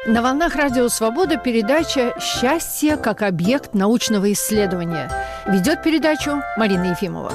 На волнах Радио Свобода передача «Счастье как объект научного исследования». Ведет передачу Марина Ефимова.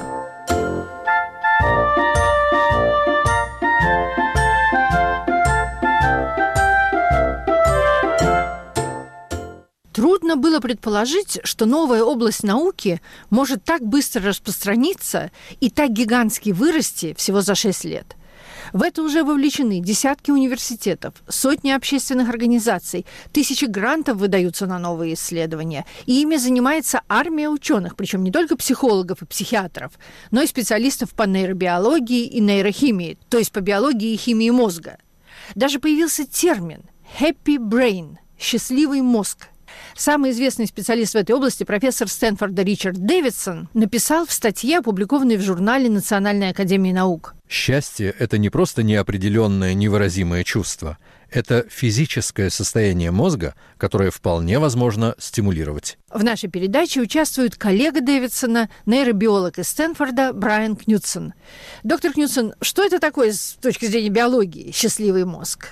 Трудно было предположить, что новая область науки может так быстро распространиться и так гигантски вырасти всего за 6 лет. В это уже вовлечены десятки университетов, сотни общественных организаций, тысячи грантов выдаются на новые исследования, и ими занимается армия ученых, причем не только психологов и психиатров, но и специалистов по нейробиологии и нейрохимии, то есть по биологии и химии мозга. Даже появился термин «happy brain» – «счастливый мозг». Самый известный специалист в этой области, профессор Стэнфорда Ричард Дэвидсон, написал в статье, опубликованной в журнале Национальной академии наук. Счастье – это не просто неопределенное, невыразимое чувство. Это физическое состояние мозга, которое вполне возможно стимулировать. В нашей передаче участвует коллега Дэвидсона, нейробиолог из Стэнфорда Брайан Кнутсон. Доктор Кнутсон, что это такое с точки зрения биологии, счастливый мозг?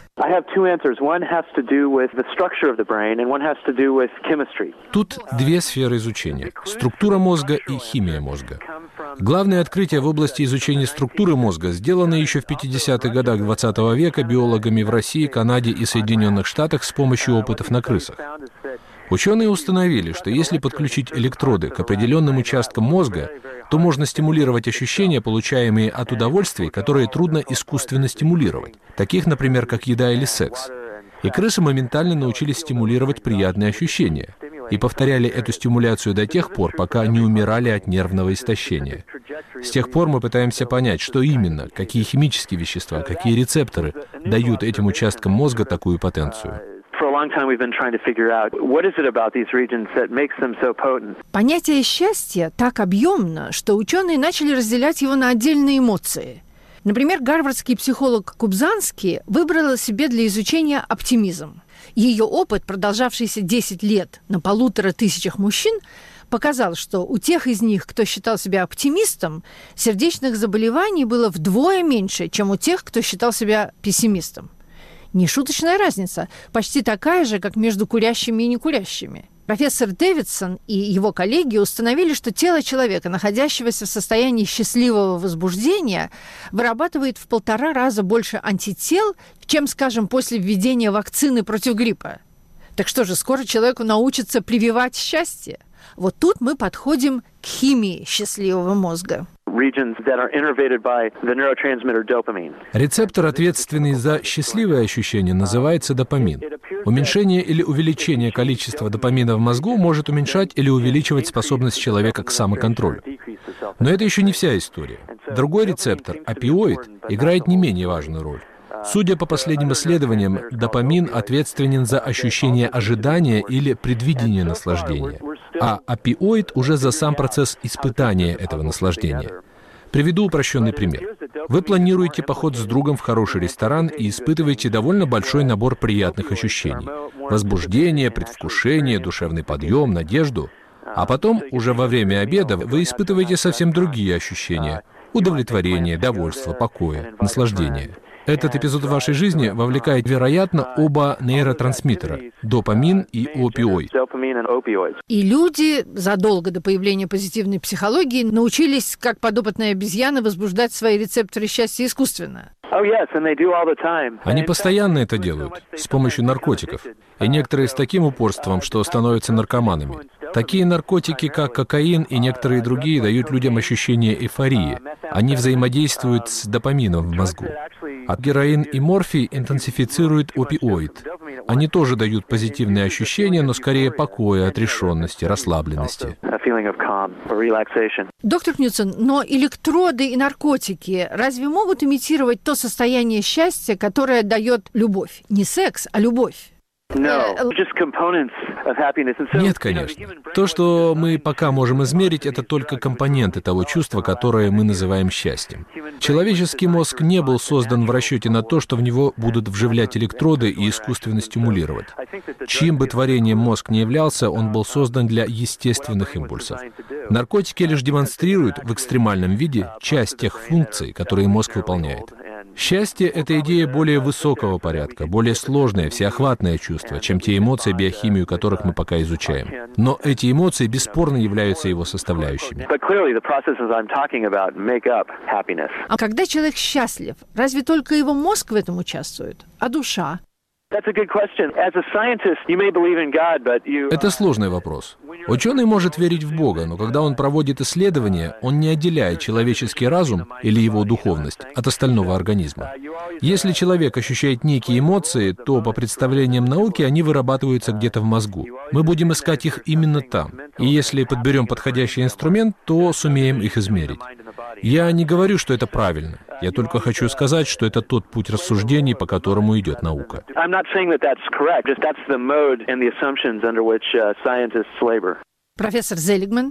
Тут две сферы изучения – структура мозга и химия мозга. Главное открытие в области изучения структуры мозга сделано еще в 50-х годах XX века биологами в России, Канаде и Соединенных Штатах с помощью опытов на крысах. Ученые установили, что если подключить электроды к определенным участкам мозга, то можно стимулировать ощущения, получаемые от удовольствий, которые трудно искусственно стимулировать, таких, например, как еда или секс. И крысы моментально научились стимулировать приятные ощущения и повторяли эту стимуляцию до тех пор, пока не умирали от нервного истощения. С тех пор мы пытаемся понять, что именно, какие химические вещества, какие рецепторы дают этим участкам мозга такую потенцию. Понятие счастья так объемно, что ученые начали разделять его на отдельные эмоции. Например, гарвардский психолог Кубзанский выбрала себе для изучения оптимизм. Ее опыт, продолжавшийся 10 лет на 1500 мужчин, показал, что у тех из них, кто считал себя оптимистом, сердечных заболеваний было вдвое меньше, чем у тех, кто считал себя пессимистом. Нешуточная разница, почти такая же, как между курящими и некурящими. Профессор Дэвидсон и его коллеги установили, что тело человека, находящегося в состоянии счастливого возбуждения, вырабатывает в 1,5 раза больше антител, чем, скажем, после введения вакцины против гриппа. Так что же, скоро человеку научатся прививать счастье? Вот тут мы подходим к химии счастливого мозга. Рецептор, ответственный за счастливые ощущения, называется допамин. Уменьшение или увеличение количества допамина в мозгу может уменьшать или увеличивать способность человека к самоконтролю. Но это еще не вся история. Другой рецептор, опиоид, играет не менее важную роль. Судя по последним исследованиям, допамин ответственен за ощущение ожидания или предвидения наслаждения, а опиоид уже за сам процесс испытания этого наслаждения. Приведу упрощенный пример. Вы планируете поход с другом в хороший ресторан и испытываете довольно большой набор приятных ощущений. Возбуждение, предвкушение, душевный подъем, надежду. А потом, уже во время обеда, вы испытываете совсем другие ощущения. Удовлетворение, довольство, покоя, наслаждение. Этот эпизод в вашей жизни вовлекает, вероятно, оба нейротрансмиттера – допамин и опиоид. И люди задолго до появления позитивной психологии научились, как подопытные обезьяны, возбуждать свои рецепторы счастья искусственно. Они постоянно это делают, с помощью наркотиков. И некоторые с таким упорством, что становятся наркоманами. Такие наркотики, как кокаин и некоторые другие, дают людям ощущение эйфории. Они взаимодействуют с допамином в мозгу. А героин и морфий интенсифицируют опиоид. Они тоже дают позитивные ощущения, но скорее покоя, отрешенности, расслабленности. Доктор Кнутсон, но электроды и наркотики разве могут имитировать то состояние счастья, которое дает любовь? Не секс, а любовь. Нет, конечно. То, что мы пока можем измерить, это только компоненты того чувства, которое мы называем счастьем. Человеческий мозг не был создан в расчете на то, что в него будут вживлять электроды и искусственно стимулировать. Чьим бы творением мозг не являлся, он был создан для естественных импульсов. Наркотики лишь демонстрируют в экстремальном виде часть тех функций, которые мозг выполняет. Счастье — это идея более высокого порядка, более сложное, всеохватное чувство, чем те эмоции, биохимию которых мы пока изучаем. Но эти эмоции бесспорно являются его составляющими. А когда человек счастлив, разве только его мозг в этом участвует? А душа? Это сложный вопрос. Ученый может верить в Бога, но когда он проводит исследования, он не отделяет человеческий разум или его духовность от остального организма. Если человек ощущает некие эмоции, то, по представлениям науки, они вырабатываются где-то в мозгу. Мы будем искать их именно там. И если подберем подходящий инструмент, то сумеем их измерить. Я не говорю, что это правильно. Я только хочу сказать, что это тот путь рассуждений, по которому идет наука. Профессор Зелигман.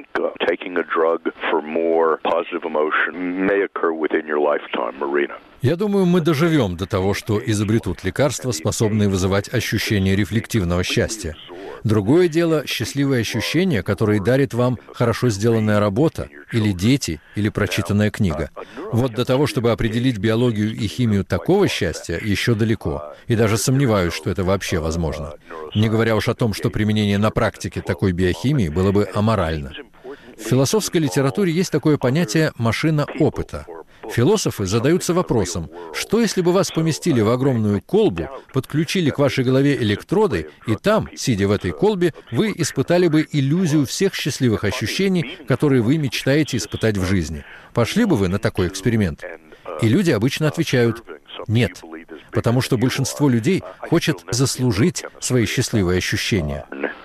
Я думаю, мы доживем до того, что изобретут лекарства, способные вызывать ощущение рефлективного счастья. Другое дело — счастливые ощущения, которые дарит вам хорошо сделанная работа, или дети, или прочитанная книга. Вот до того, чтобы определить биологию и химию такого счастья, еще далеко. И даже сомневаюсь, что это вообще возможно. Не говоря уж о том, что применение на практике такой биохимии было бы аморально. В философской литературе есть такое понятие «машина опыта». Философы задаются вопросом, что если бы вас поместили в огромную колбу, подключили к вашей голове электроды, и там, сидя в этой колбе, вы испытали бы иллюзию всех счастливых ощущений, которые вы мечтаете испытать в жизни. Пошли бы вы на такой эксперимент? И люди обычно отвечают «нет», потому что большинство людей хочет заслужить свои счастливые ощущения.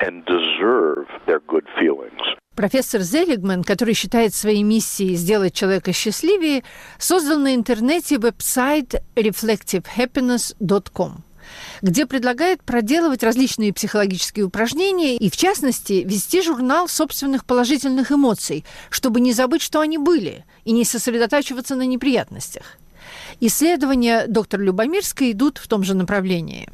Профессор Зелигман, который считает своей миссией сделать человека счастливее, создал на интернете веб-сайт reflectivehappiness.com, где предлагает проделывать различные психологические упражнения и, в частности, вести журнал собственных положительных эмоций, чтобы не забыть, что они были, и не сосредотачиваться на неприятностях. Исследования доктора Любомирской идут в том же направлении.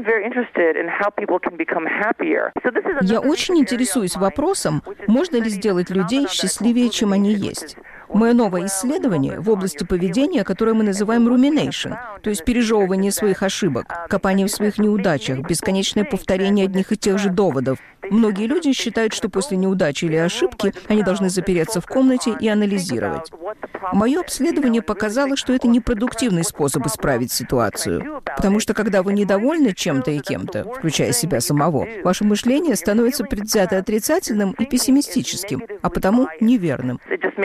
Я очень интересуюсь вопросом, можно ли сделать людей счастливее, чем они есть. Мое новое исследование в области поведения, которое мы называем rumination, то есть пережевывание своих ошибок, копание в своих неудачах, бесконечное повторение одних и тех же доводов. Многие люди считают, что после неудачи или ошибки они должны запереться в комнате и анализировать. Мое обследование показало, что это непродуктивный способ исправить ситуацию, потому что когда вы недовольны чем-то и кем-то, включая себя самого, ваше мышление становится предвзято отрицательным и пессимистическим, а потому неверным.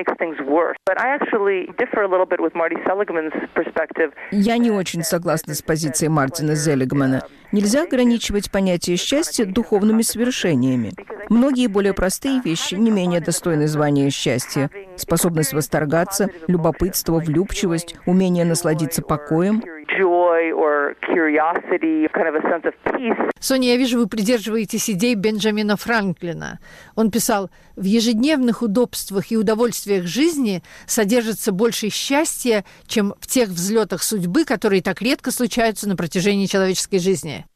Я не очень согласна с позицией Мартина Зелигмана. Нельзя ограничивать понятие счастья духовными свершениями. Многие более простые вещи не менее достойны звания счастья. Способность восторгаться, любопытство, влюбчивость, умение насладиться покоем. Соня, я вижу, вы придерживаетесь идей Бенджамина Франклина. Он писал: «В ежедневных удобствах и удовольствиях жизни содержится больше счастья, чем в тех взлетах судьбы, которые так редко случаются на протяжении человеческой жизни».